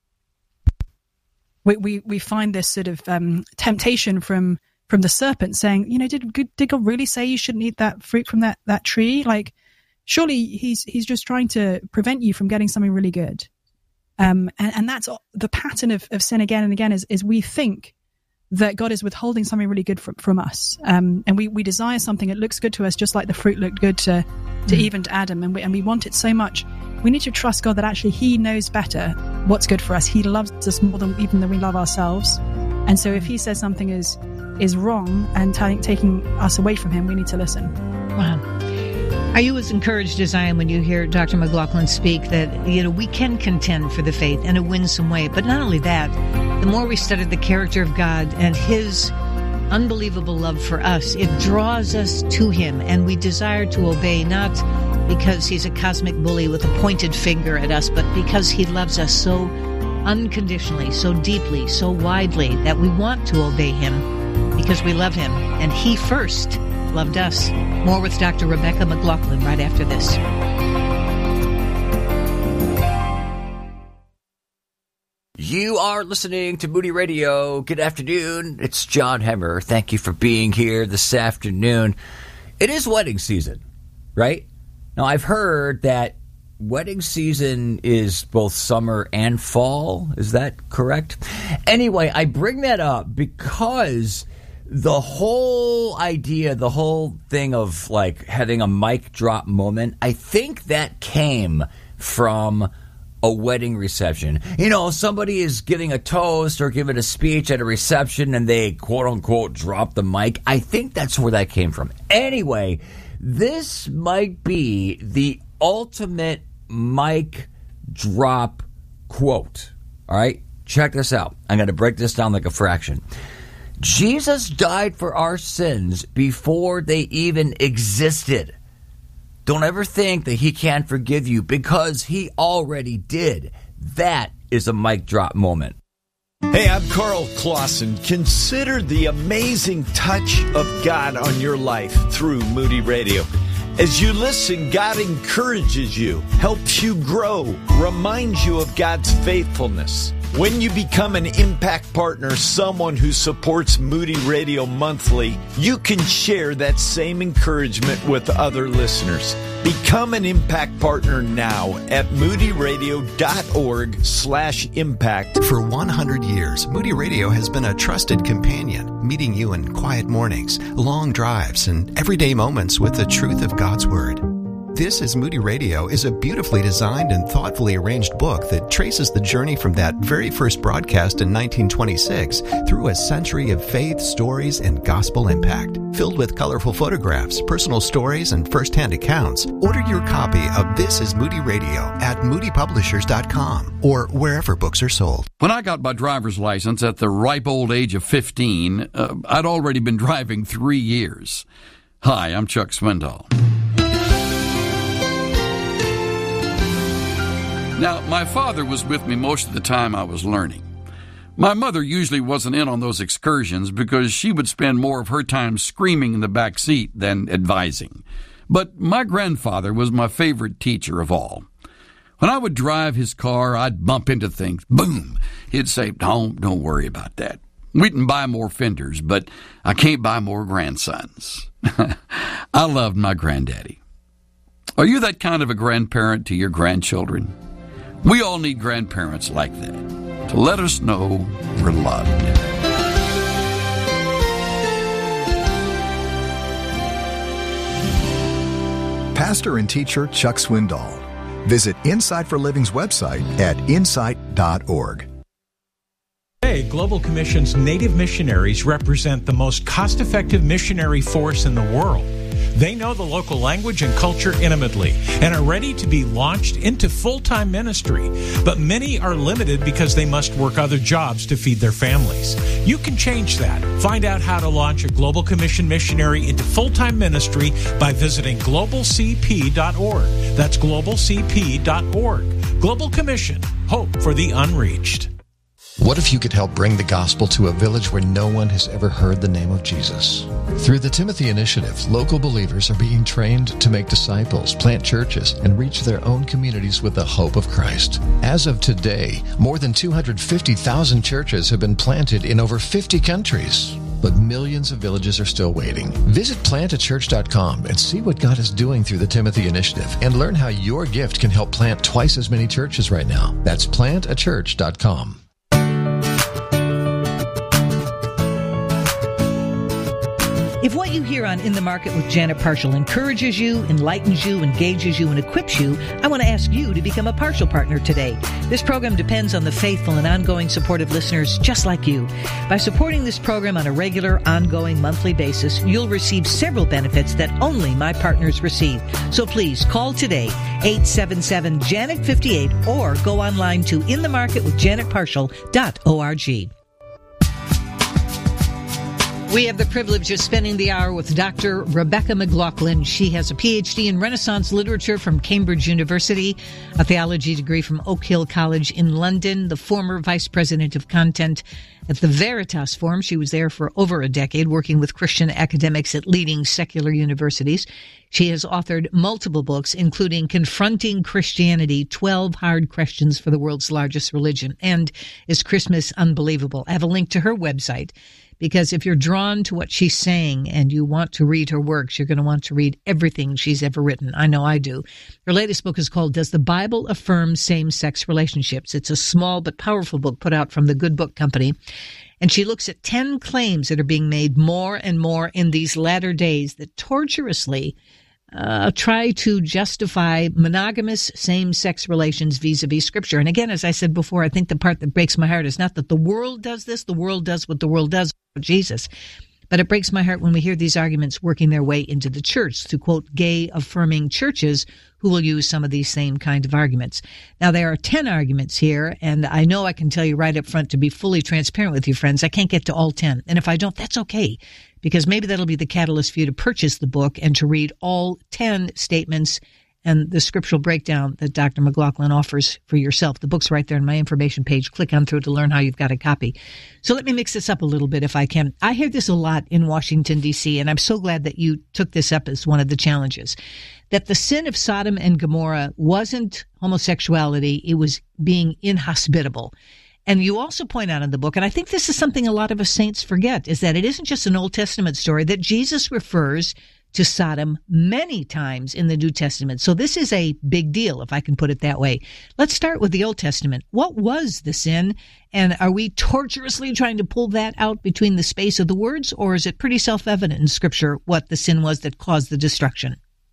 We, we we find this sort of um, temptation from from the serpent saying, you know, did did God really say you shouldn't eat that fruit from that, that tree? Like, surely he's he's just trying to prevent you from getting something really good. Um, and, and that's the pattern of, of sin again and again is is we think that God is withholding something really good from, from us. Um, and we, we desire something that looks good to us, just like the fruit looked good to, to Eve and to Adam. And we, and we want it so much. We need to trust God that actually he knows better what's good for us. He loves us more than even than we love ourselves. And so if he says something is is wrong and t- taking us away from him, we need to listen. Wow. Are you as encouraged as I am when you hear Doctor McLaughlin speak that, you know, we can contend for the faith and it wins some way? But not only that, the more we study the character of God and his unbelievable love for us, it draws us to him, and we desire to obey, not because he's a cosmic bully with a pointed finger at us, but because he loves us so unconditionally, so deeply, so widely that we want to obey him because we love him, and he first loved us. More with Doctor Rebecca McLaughlin right after this. You are listening to Moody Radio. Good afternoon. It's John Hemmer. Thank you for being here this afternoon. It is wedding season, right? Now, I've heard that wedding season is both summer and fall. Is that correct? Anyway, I bring that up because the whole idea, the whole thing of like having a mic drop moment, I think that came from a wedding reception. You know, somebody is giving a toast or giving a speech at a reception and they quote unquote drop the mic. I think that's where that came from. Anyway, this might be the ultimate mic drop quote. All right, check this out. I'm going to break this down like a fraction. Jesus died for our sins before they even existed. Don't ever think that he can't forgive you because he already did. That is a mic drop moment. Hey, I'm Carl Clausen. Consider the amazing touch of God on your life through Moody Radio. As you listen, God encourages you, helps you grow, reminds you of God's faithfulness. When you become an Impact Partner, someone who supports Moody Radio monthly, you can share that same encouragement with other listeners. Become an Impact Partner now at moodyradio.org slash impact. For one hundred years, Moody Radio has been a trusted companion, meeting you in quiet mornings, long drives, and everyday moments with the truth of God's Word. This is Moody Radio is a beautifully designed and thoughtfully arranged book that traces the journey from that very first broadcast in nineteen twenty-six through a century of faith, stories, and gospel impact. Filled with colorful photographs, personal stories, and first-hand accounts, order your copy of This is Moody Radio at moody publishers dot com or wherever books are sold. When I got my driver's license at the ripe old age of fifteen, uh, I'd already been driving three years. Hi, I'm Chuck Swindoll. Now, my father was with me most of the time I was learning. My mother usually wasn't in on those excursions because she would spend more of her time screaming in the back seat than advising. But my grandfather was my favorite teacher of all. When I would drive his car, I'd bump into things. Boom! He'd say, don't, don't worry about that. We can buy more fenders, but I can't buy more grandsons. I loved my granddaddy. Are you that kind of a grandparent to your grandchildren? We all need grandparents like that to let us know we're loved. Pastor and teacher Chuck Swindoll. Visit Insight for Living's website at insight dot org. Today, Global Commission's Native missionaries represent the most cost-effective missionary force in the world. They know the local language and culture intimately and are ready to be launched into full-time ministry. But many are limited because they must work other jobs to feed their families. You can change that. Find out how to launch a Global Commission missionary into full-time ministry by visiting global c p dot org. That's global c p dot org. Global Commission. Hope for the unreached. What if you could help bring the gospel to a village where no one has ever heard the name of Jesus? Through the Timothy Initiative, local believers are being trained to make disciples, plant churches, and reach their own communities with the hope of Christ. As of today, more than two hundred fifty thousand churches have been planted in over fifty countries. But millions of villages are still waiting. Visit plant a church dot com and see what God is doing through the Timothy Initiative and learn how your gift can help plant twice as many churches right now. That's plant a church dot com. If what you hear on In the Market with Janet Parshall encourages you, enlightens you, engages you, and equips you, I want to ask you to become a Partial Partner today. This program depends on the faithful and ongoing support of listeners just like you. By supporting this program on a regular, ongoing, monthly basis, you'll receive several benefits that only my partners receive. So please call today, eight seven seven, Janet fifty-eight, or go online to in the market with janet parshall dot org. We have the privilege of spending the hour with Doctor Rebecca McLaughlin. She has a P H D in Renaissance Literature from Cambridge University, a theology degree from Oak Hill College in London, the former vice president of content at the Veritas Forum. She was there for over a decade, working with Christian academics at leading secular universities. She has authored multiple books, including Confronting Christianity, twelve Hard Questions for the World's Largest Religion, and Is Christmas Unbelievable? I have a link to her website, because if you're drawn to what she's saying and you want to read her works, you're going to want to read everything she's ever written. I know I do. Her latest book is called Does the Bible Affirm Same-Sex Relationships? It's a small but powerful book put out from the Good Book Company. And she looks at ten claims that are being made more and more in these latter days that torturously uh, try to justify monogamous same-sex relations vis-a-vis Scripture. And again, as I said before, I think the part that breaks my heart is not that the world does this. The world does what the world does with Jesus. But it breaks my heart when we hear these arguments working their way into the church, to quote, gay-affirming churches who will use some of these same kind of arguments. Now, there are ten arguments here, and I know I can tell you right up front, to be fully transparent with you, friends, I can't get to all ten. And if I don't, that's okay, because maybe that'll be the catalyst for you to purchase the book and to read all ten statements and the scriptural breakdown that Doctor McLaughlin offers for yourself. The book's right there on my information page. Click on through to learn how you've got a copy. So let me mix this up a little bit if I can. I hear this a lot in Washington, D C, and I'm so glad that you took this up as one of the challenges, that the sin of Sodom and Gomorrah wasn't homosexuality, it was being inhospitable. And you also point out in the book, and I think this is something a lot of us saints forget, is that it isn't just an Old Testament story, that Jesus refers to Sodom many times in the New Testament. So this is a big deal, if I can put it that way. Let's start with the Old Testament. What was the sin? And are we tortuously trying to pull that out between the space of the words, or is it pretty self-evident in Scripture what the sin was that caused the destruction?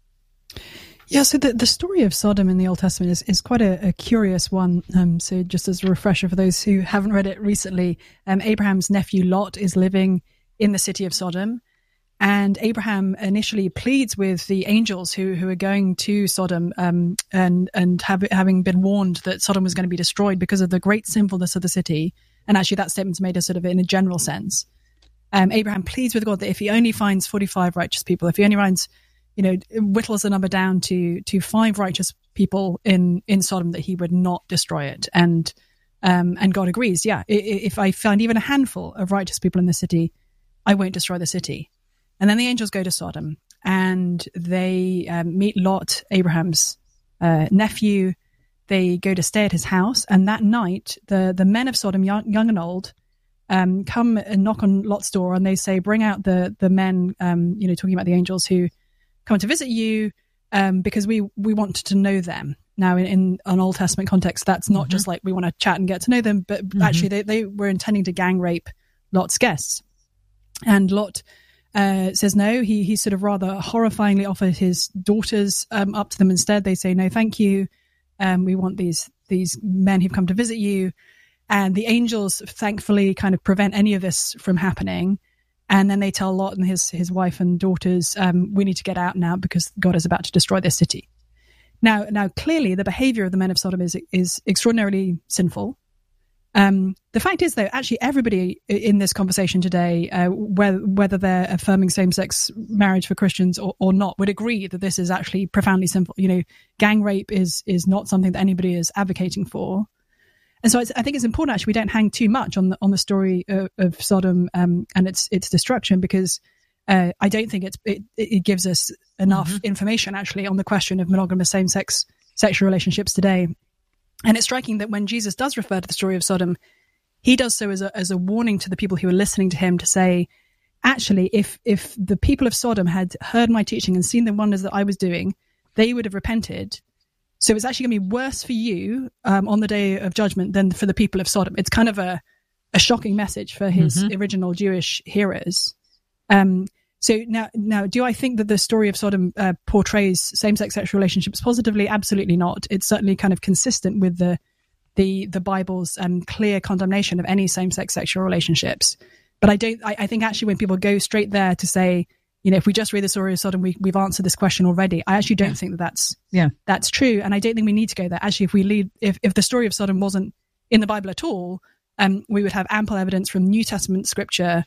Yeah, so the, the story of Sodom in the Old Testament is, is quite a, a curious one. Um, so just as a refresher for those who haven't read it recently, um, Abraham's nephew Lot is living in the city of Sodom. And Abraham initially pleads with the angels who who are going to Sodom um, and and have, having been warned that Sodom was going to be destroyed because of the great sinfulness of the city. And actually that statement's made a sort of in a general sense. Um, Abraham pleads with God that if he only finds forty-five righteous people, if he only finds, you know, whittles the number down to to five righteous people in, in Sodom, that he would not destroy it. And um, and God agrees, yeah, if I find even a handful of righteous people in the city, I won't destroy the city. And then the angels go to Sodom and they um, meet Lot, Abraham's uh, nephew. They go to stay at his house. And that night, the, the men of Sodom, young, young and old, um, come and knock on Lot's door, and they say, bring out the, the men, um, you know, talking about the angels who come to visit you, um, because we, we want to know them. Now, in, in an Old Testament context, that's not mm-hmm. just like we want to chat and get to know them, but mm-hmm. actually they, they were intending to gang rape Lot's guests. And Lot Uh, says no. He he sort of rather horrifyingly offered his daughters um, up to them instead. They say, no, thank you. Um, we want these these men who've come to visit you. And the angels thankfully kind of prevent any of this from happening. And then they tell Lot and his his wife and daughters, um, we need to get out now because God is about to destroy this city. Now, now clearly the behavior of the men of Sodom is is extraordinarily sinful. Um, the fact is, though, actually everybody in this conversation today, uh, whether, whether they're affirming same-sex marriage for Christians or, or not, would agree that this is actually profoundly sinful. You know, gang rape is is not something that anybody is advocating for. And so it's, I think it's important, actually, we don't hang too much on the on the story of, of Sodom um, and its its destruction, because uh, I don't think it's, it, it gives us enough mm-hmm. information, actually, on the question of monogamous same-sex sexual relationships today. And it's striking that when Jesus does refer to the story of Sodom, he does so as a, as a warning to the people who are listening to him, to say, actually, if if the people of Sodom had heard my teaching and seen the wonders that I was doing, they would have repented. So it's actually going to be worse for you um, on the day of judgment than for the people of Sodom. It's kind of a, a shocking message for his mm-hmm. original Jewish hearers. Um, so now, now, do I think that the story of Sodom uh, portrays same-sex sexual relationships positively? Absolutely not. It's certainly kind of consistent with the the the Bible's um, clear condemnation of any same-sex sexual relationships. But I don't. I, I think actually when people go straight there to say, you know, if we just read the story of Sodom, we, we've answered this question already. I actually don't yeah. think that that's yeah. that's true, and I don't think we need to go there. Actually, if we lead, if if the story of Sodom wasn't in the Bible at all, um, we would have ample evidence from New Testament scripture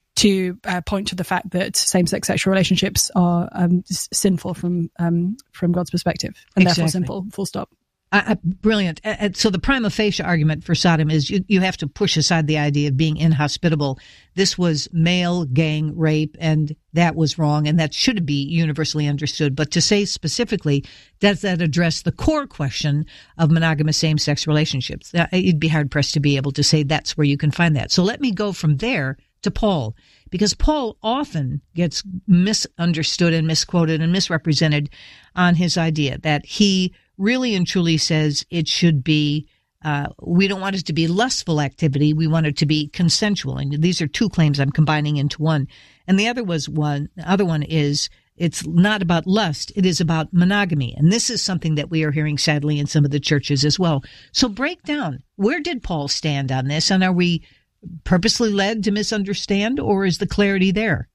to uh, point to the fact that same-sex sexual relationships are um, sinful from um, from God's perspective, and exactly. therefore sinful, full stop. Uh, brilliant. Uh, so the prima facie argument for Sodom is you, you have to push aside the idea of being inhospitable. This was male gang rape, and that was wrong, and that should be universally understood. But to say specifically, does that address the core question of monogamous same-sex relationships? Uh, you'd be hard-pressed to be able to say that's where you can find that. So let me go from there to Paul, because Paul often gets misunderstood and misquoted and misrepresented on his idea that he really and truly says it should be, uh, we don't want it to be lustful activity, we want it to be consensual. And these are two claims I'm combining into one. And the other was one, the other one is it's not about lust, it is about monogamy. And this is something that we are hearing sadly in some of the churches as well. So break down, where did Paul stand on this? And are we purposely led to misunderstand, or is the clarity there?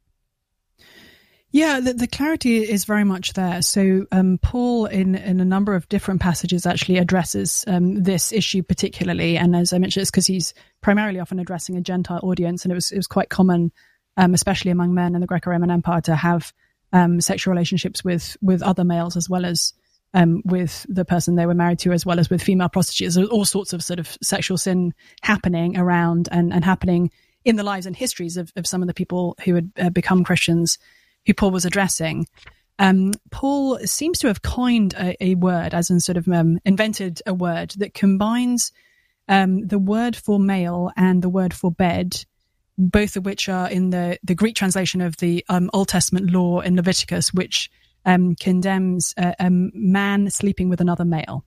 Yeah, the, the clarity is very much there. So um, Paul, in, in a number of different passages, actually addresses um, this issue particularly. And as I mentioned, it's because he's primarily often addressing a Gentile audience, and it was it was quite common, um, especially among men in the Greco-Roman Empire, to have um, sexual relationships with with other males as well as um, with the person they were married to, as well as with female prostitutes. There's all sorts of sort of sexual sin happening around and, and happening in the lives and histories of, of some of the people who had uh, become Christians, who Paul was addressing. Um, Paul seems to have coined a, a word, as in sort of um, invented a word that combines um, the word for male and the word for bed, both of which are in the, the Greek translation of the um, Old Testament law in Leviticus, which um, condemns a, a man sleeping with another male.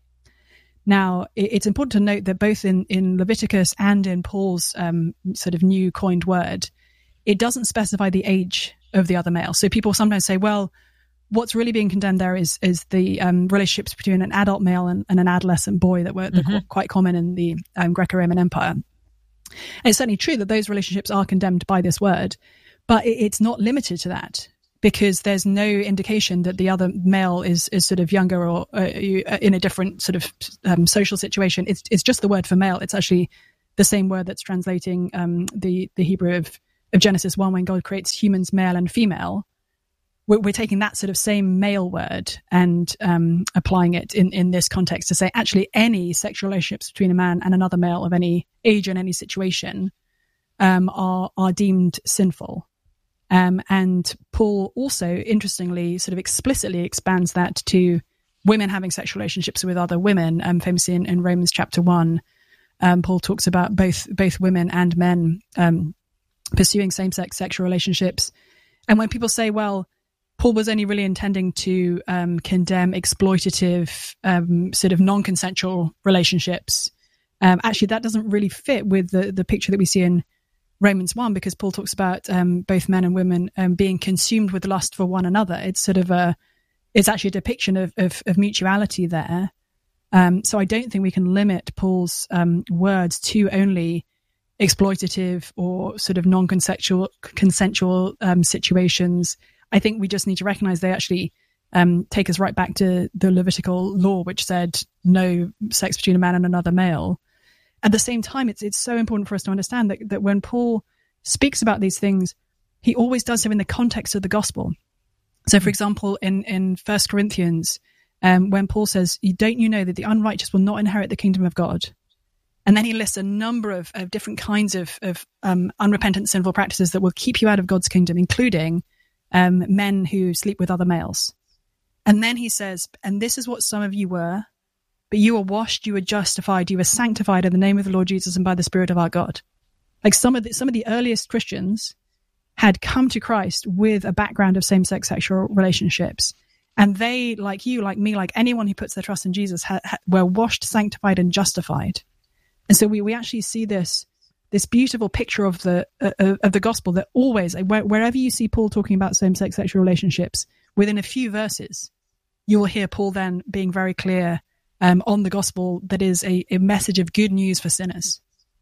Now, it's important to note that both in, in Leviticus and in Paul's um, sort of new coined word, it doesn't specify the age of the other male. So people sometimes say, well, what's really being condemned there is is the um, relationships between an adult male and, and an adolescent boy that were mm-hmm. quite common in the um, Greco-Roman Empire. And it's certainly true that those relationships are condemned by this word, but it, it's not limited to that, because there's no indication that the other male is is sort of younger or uh, in a different sort of um, social situation. It's it's just the word for male. It's actually the same word that's translating um, the the Hebrew of, of Genesis one, when God creates humans, male and female. We're, we're taking that sort of same male word and um, applying it in, in this context to say actually any sexual relationships between a man and another male of any age and any situation um, are are deemed sinful. Um, and Paul also, interestingly, sort of explicitly expands that to women having sexual relationships with other women. Um, famously in, in Romans chapter one, um, Paul talks about both both women and men um, pursuing same-sex sexual relationships. And when people say, well, Paul was only really intending to um, condemn exploitative, um, sort of non-consensual relationships, um, actually that doesn't really fit with the, the picture that we see in Romans one, because Paul talks about um, both men and women um, being consumed with lust for one another. It's sort of a, it's actually a depiction of, of, of mutuality there. Um, so I don't think we can limit Paul's um, words to only exploitative or sort of non-consensual consensual um, situations. I think we just need to recognize they actually um, take us right back to the Levitical law, which said no sex between a man and another male. At the same time, it's it's so important for us to understand that, that when Paul speaks about these things, he always does so in the context of the gospel. So, for example, in, in First Corinthians, um, when Paul says, don't you know that the unrighteous will not inherit the kingdom of God? And then he lists a number of, of different kinds of, of um, unrepentant sinful practices that will keep you out of God's kingdom, including um, men who sleep with other males. And then he says, and this is what some of you were, but you were washed, you were justified, you were sanctified in the name of the Lord Jesus and by the Spirit of our God. Like some of the, some of the earliest Christians had come to Christ with a background of same-sex sexual relationships. And they, like you, like me, like anyone who puts their trust in Jesus, ha, ha, were washed, sanctified, and justified. And so we, we actually see this this beautiful picture of the uh, of the gospel that always, where, wherever you see Paul talking about same-sex sexual relationships, within a few verses, you will hear Paul then being very clear Um, on the gospel that is a, a message of good news for sinners.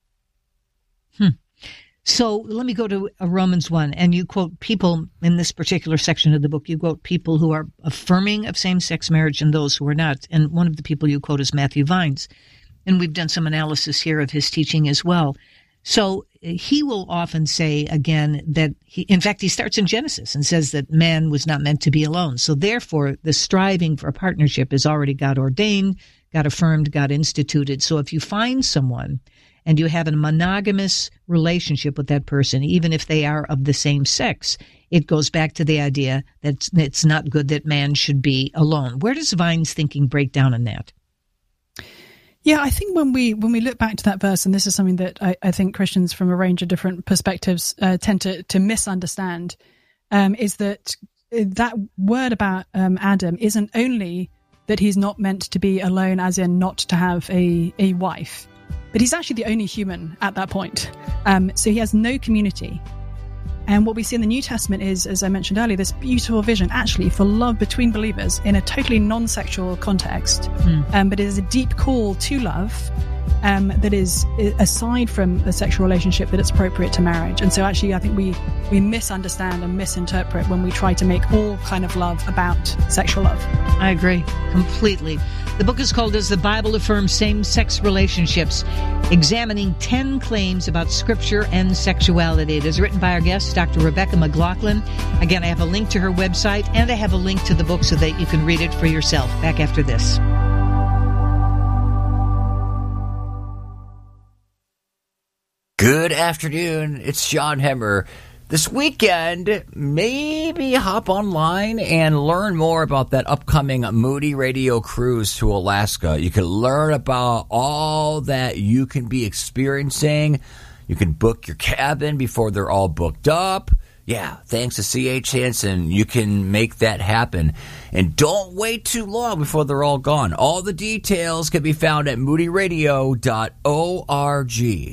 Hmm. So let me go to uh, Romans one, and you quote people in this particular section of the book. You quote people who are affirming of same-sex marriage and those who are not. And one of the people you quote is Matthew Vines. And we've done some analysis here of his teaching as well. So he will often say, again, that he, in fact, he starts in Genesis and says that man was not meant to be alone. So therefore, the striving for a partnership is already God ordained, God affirmed, God instituted. So if you find someone and you have a monogamous relationship with that person, even if they are of the same sex, it goes back to the idea that it's not good that man should be alone. Where does Vine's thinking break down in that? Yeah, I think when we when we look back to that verse, and this is something that I, I think Christians from a range of different perspectives uh, tend to to misunderstand, um, is that that word about um, Adam isn't only that he's not meant to be alone, as in not to have a a wife, but he's actually the only human at that point. Um, so he has no community. And what we see in the New Testament is, as I mentioned earlier, this beautiful vision actually for love between believers in a totally non-sexual context. Mm. Um, but it is a deep call to love um, that is aside from the sexual relationship that it's appropriate to marriage. And so actually I think we, we misunderstand and misinterpret when we try to make all kind of love about sexual love. I agree completely. The book is called As the Bible Affirms Same-Sex Relationships, examining ten claims about Scripture and sexuality. It is written by our guest, Doctor Rebecca McLaughlin. Again, I have a link to her website, and I have a link to the book so that you can read it for yourself. Back after this. Good afternoon. It's John Hemmer. this weekend, maybe hop online and learn more about that upcoming Moody Radio cruise to Alaska. You can learn about all that you can be experiencing. You can book your cabin before they're all booked up. Yeah, thanks to C H. Hansen, you can make that happen. And don't wait too long before they're all gone. All the details can be found at moody radio dot org.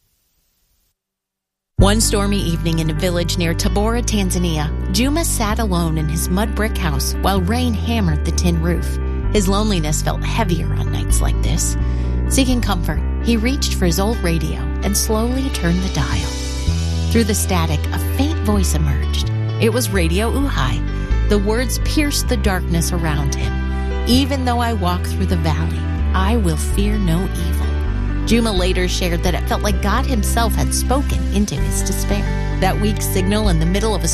One stormy evening in a village near Tabora, Tanzania, Juma sat alone in his mud brick house while rain hammered the tin roof. His loneliness felt heavier on nights like this. Seeking comfort, he reached for his old radio and slowly turned the dial. Through the static, a faint voice emerged. It was Radio Uhai. The words pierced the darkness around him. Even though I walk through the valley, I will fear no evil. Juma later shared that it felt like God himself had spoken into his despair. That weak signal in the middle of a